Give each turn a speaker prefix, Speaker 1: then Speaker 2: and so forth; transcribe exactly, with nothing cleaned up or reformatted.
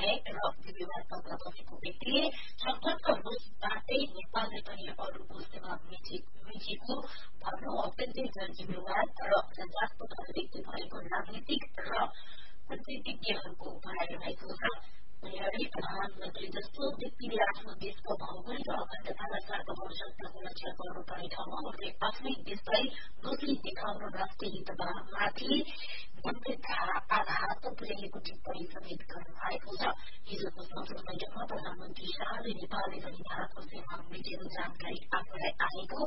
Speaker 1: विधायक र विवाद पक्ष बसेको व्यक्तिले सम्पर्क रुसबाटै नेपालले पनि अरूको सेवा मिचेको भन्नु अत्यन्तै जनजिम्मेवार र जनजातको व्यक्ति भएको राजनीतिक र कूटनीतिज्ञहरूको भनाइ रहेको छ। उनीहरूले प्रधानमन्त्री जस्तो व्यक्तिले आफ्नो देशको भौगोलिक अखण्डता र सार्वभौमिकताको रक्षा गर्नुपर्ने ठाउँमा उनले आफ्नै देशलाई दोषी देखाउन राष्ट्रिय हितमाथि गम्भीर आघात पुर्याएको टिप्पणी समेत गर्नु भएको छ। हिजोको संसद बैठकमा प्रधानमन्त्री शाहले नेपालले पनि भारतको सेवा मिचेको जानकारी आफूलाई आएको